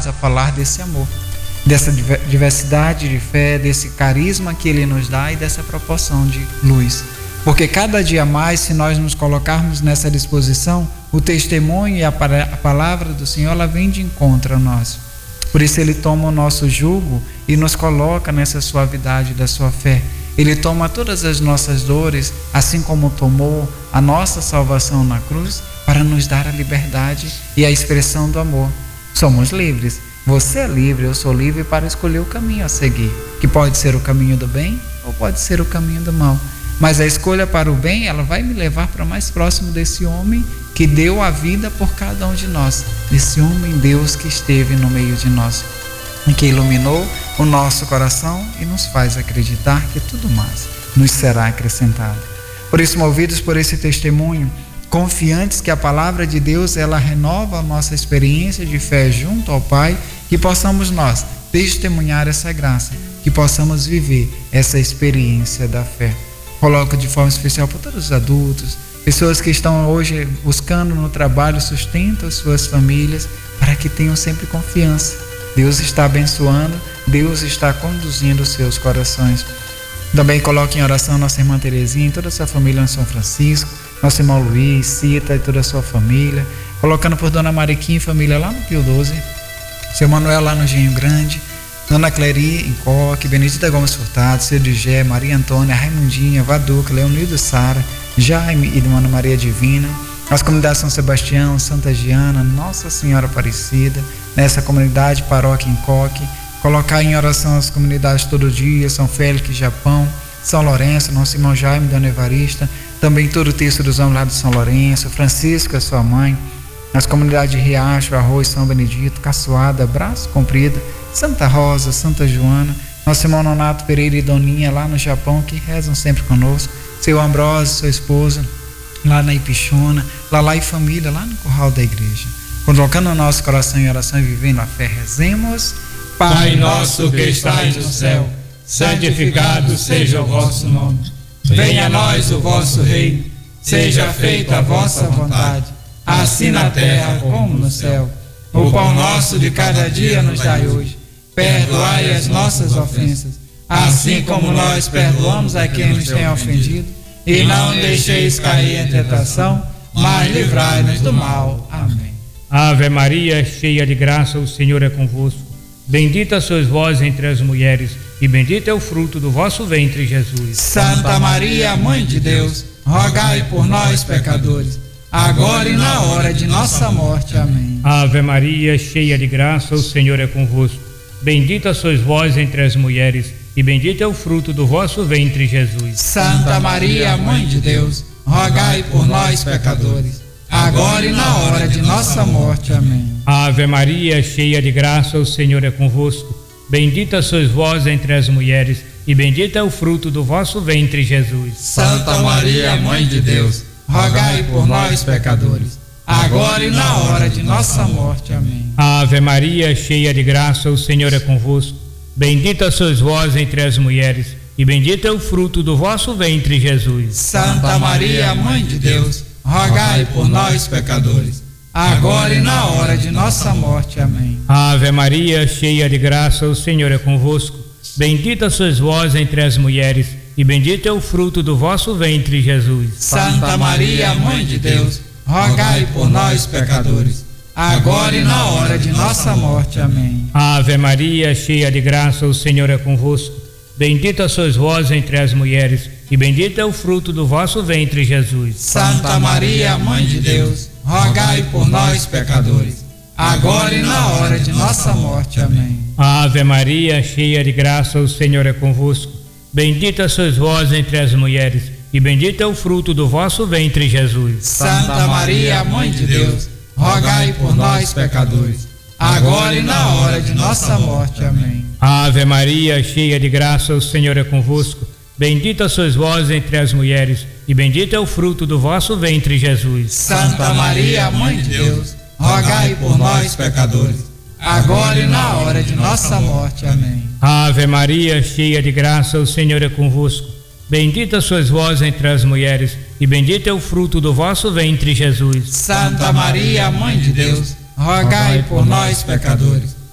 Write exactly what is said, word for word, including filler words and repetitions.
oportunidades a falar desse amor, dessa diversidade de fé, desse carisma que Ele nos dá e dessa proporção de luz. Porque cada dia mais, se nós nos colocarmos nessa disposição, o testemunho e a palavra do Senhor, ela vem de encontro a nós. Por isso Ele toma o nosso jugo e nos coloca nessa suavidade da sua fé. Ele toma todas as nossas dores, assim como tomou a nossa salvação na cruz, para nos dar a liberdade e a expressão do amor. Somos livres. Você é livre, eu sou livre para escolher o caminho a seguir, que pode ser o caminho do bem ou pode ser o caminho do mal. Mas a escolha para o bem, ela vai me levar para mais próximo desse homem que deu a vida por cada um de nós, desse homem Deus que esteve no meio de nós, e que iluminou o nosso coração e nos faz acreditar que tudo mais nos será acrescentado. Por isso, movidos por esse testemunho, confiantes que a palavra de Deus, ela renova a nossa experiência de fé junto ao Pai, que possamos nós testemunhar essa graça, que possamos viver essa experiência da fé. Coloco de forma especial por todos os adultos, pessoas que estão hoje buscando no trabalho sustento às suas famílias, para que tenham sempre confiança. Deus está abençoando, Deus está conduzindo os seus corações. Também coloque em oração nossa irmã Terezinha e toda a sua família em São Francisco, nosso irmão Luiz, Cita e toda a sua família, colocando por Dona Mariquinha e família lá no Pio doze, seu Manuel lá no Engenho Grande, Dona Cleri em Coque, Benedita Gomes Furtado, seu Digé, Maria Antônia, Raimundinha, Vaduca, Leonildo Sara, Jaime e Dona Maria Divina, as comunidades São Sebastião, Santa Giana, Nossa Senhora Aparecida, nessa comunidade Paróquia em Coque, colocar em oração as comunidades Todo Dia, São Félix, Japão, São Lourenço, nosso irmão Jaime, Dona Evarista, também todo o texto dos homens lá de São Lourenço, Francisco, a sua mãe, as comunidades de Riacho, Arroz, São Benedito, Caçoada, Braço Comprido, Santa Rosa, Santa Joana, nosso irmão Nonato Pereira e Doninha lá no Japão, que rezam sempre conosco, seu Ambrósio, sua esposa, lá na Ipixuna, Lalá e família, lá no Curral da Igreja. Colocando o nosso coração em oração e vivendo a fé, rezemos. Pai nosso que estais no céu, santificado seja o vosso nome. Venha a nós o vosso reino, seja feita a vossa vontade, assim na terra como no céu. O pão nosso de cada dia nos dai hoje. Perdoai as nossas ofensas, assim como nós perdoamos a quem nos tem ofendido. E não deixeis cair em tentação, mas livrai-nos do mal. Amém. Ave Maria, cheia de graça, o Senhor é convosco. Bendita sois vós entre as mulheres, e bendito é o fruto do vosso ventre, Jesus. Santa Maria, Mãe de Deus, rogai por nós, pecadores, agora e na hora de nossa morte. Amém. Ave Maria, cheia de graça, o Senhor é convosco. Bendita sois vós entre as mulheres, e bendito é o fruto do vosso ventre, Jesus. Santa Maria, Mãe de Deus, rogai por nós, pecadores, agora e na hora de nossa morte. Amém. Ave Maria, cheia de graça, o Senhor é convosco. Bendita sois vós entre as mulheres, e bendito é o fruto do vosso ventre, Jesus. Santa Maria, Mãe de Deus, rogai por nós, pecadores, agora e na hora de nossa morte. Amém. Ave Maria, cheia de graça, o Senhor é convosco. Bendita sois vós entre as mulheres, e bendito é o fruto do vosso ventre, Jesus. Santa Maria, Mãe de Deus, rogai por nós, pecadores, agora e na hora de nossa morte. Amém. Ave Maria, cheia de graça, o Senhor é convosco. Bendita sois vós entre as mulheres, e bendito é o fruto do vosso ventre, Jesus. Santa Maria, Mãe de Deus, rogai por nós, pecadores, agora e na hora de nossa morte. Amém. Ave Maria, cheia de graça, o Senhor é convosco. Bendita sois vós entre as mulheres, e bendito é o fruto do vosso ventre, Jesus. Santa Maria, Mãe de Deus, rogai por nós, pecadores, agora e na hora de nossa morte. Amém. Ave Maria, cheia de graça, o Senhor é convosco. Bendita sois vós entre as mulheres, e bendito é o fruto do vosso ventre, Jesus. Santa Maria, Mãe de Deus, rogai por nós, pecadores, agora e na hora de nossa morte. Amém. Ave Maria, cheia de graça, o Senhor é convosco. Bendita sois vós entre as mulheres, e bendito é o fruto do vosso ventre, Jesus. Santa Maria, Mãe de Deus, rogai por nós, pecadores, agora e na hora de nossa morte. Amém. Ave Maria, cheia de graça, o Senhor é convosco. Bendita sois vós entre as mulheres, e bendito é o fruto do vosso ventre, Jesus. Santa Maria, Mãe de Deus, rogai por nós, pecadores,